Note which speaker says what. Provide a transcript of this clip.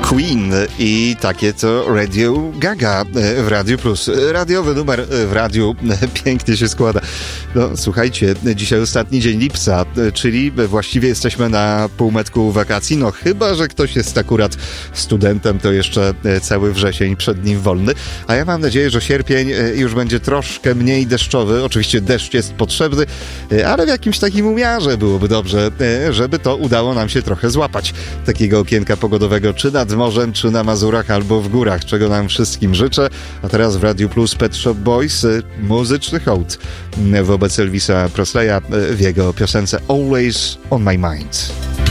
Speaker 1: Queen i takie to Radio Gaga w Radiu Plus. Radiowy numer w radiu pięknie się składa. No słuchajcie, dzisiaj ostatni dzień lipca, czyli właściwie jesteśmy na półmetku wakacji, no chyba że ktoś jest akurat studentem, to jeszcze cały wrzesień przed nim wolny, a ja mam nadzieję, że sierpień już będzie troszkę mniej deszczowy. Oczywiście deszcz jest potrzebny, ale w jakimś takim umiarze byłoby dobrze, żeby to udało nam się trochę złapać. Takiego okienka pogodowego, czy nad morzem, czy na Mazurach, albo w górach, czego nam wszystkim życzę. A teraz w Radiu Plus Pet Shop Boys, muzyczny hołd wobec Elvisa Presleya w jego piosence Always on My Mind.